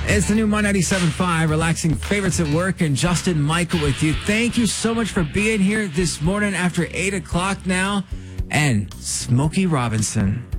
It's the new My 97.5, relaxing favorites at work, and Justin Michael with you. Thank you so much for being here this morning after 8 o'clock now. And Smokey Robinson.